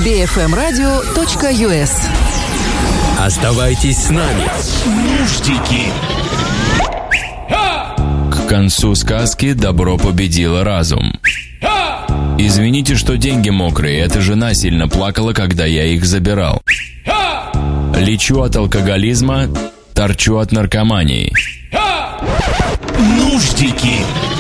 bfmradio.us. Оставайтесь с нами. Нуждики. К концу сказки добро победило разум. Извините, что деньги мокрые, эта жена сильно плакала, когда я их забирал. Лечу от алкоголизма, торчу от наркомании. Нуждики.